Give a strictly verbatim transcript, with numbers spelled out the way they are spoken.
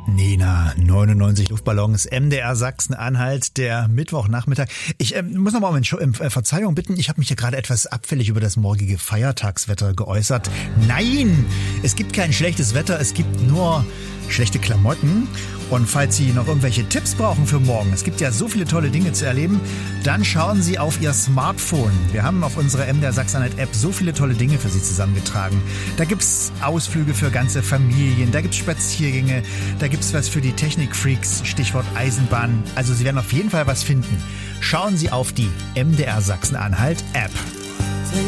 Nena, neunundneunzig Luftballons, M D R Sachsen-Anhalt, der Mittwochnachmittag. Ich ähm, muss nochmal um Entsch- um äh, Verzeihung bitten, ich habe mich hier gerade etwas abfällig über das morgige Feiertagswetter geäußert. Nein, es gibt kein schlechtes Wetter, es gibt nur schlechte Klamotten. Und falls Sie noch irgendwelche Tipps brauchen für morgen, es gibt ja so viele tolle Dinge zu erleben, dann schauen Sie auf Ihr Smartphone. Wir haben auf unserer M D R Sachsen-Anhalt-App so viele tolle Dinge für Sie zusammengetragen. Da gibt's Ausflüge für ganze Familien, da gibt's Spaziergänge, da gibt's was für die Technikfreaks, Stichwort Eisenbahn. Also Sie werden auf jeden Fall was finden. Schauen Sie auf die M D R Sachsen-Anhalt-App.